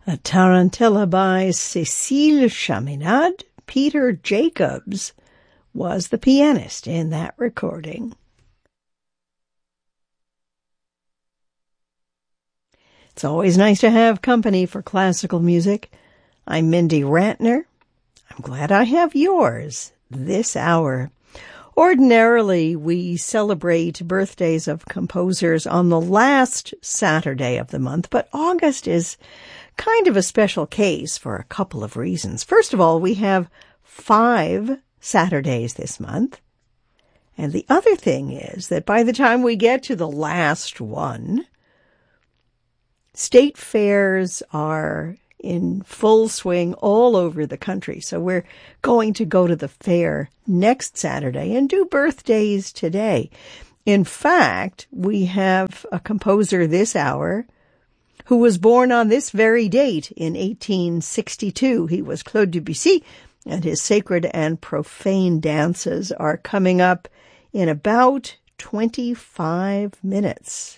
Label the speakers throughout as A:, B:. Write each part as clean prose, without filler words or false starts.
A: A Tarantella by Cécile Chaminade. Peter Jacobs was the pianist in that recording. It's always nice to have company for classical music. I'm Mindy Rantner. I'm glad I have yours this hour. Ordinarily, we celebrate birthdays of composers on the last Saturday of the month, but August is kind of a special case for a couple of reasons. First of all, we have 5 Saturdays this month. And the other thing is that by the time we get to the last one, state fairs are in full swing all over the country. So we're going to go to the fair next Saturday and do birthdays today. In fact, we have a composer this hour who was born on this very date in 1862. He was Claude Debussy, and his sacred and profane dances are coming up in about 25 minutes.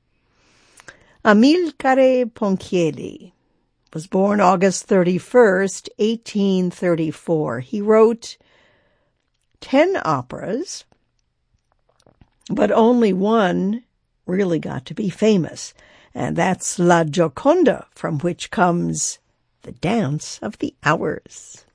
A: Amilcare Ponchielli was born August 31st, 1834. He wrote 10 operas, but only one really got to be famous, and that's La Gioconda, from which comes The Dance of the Hours.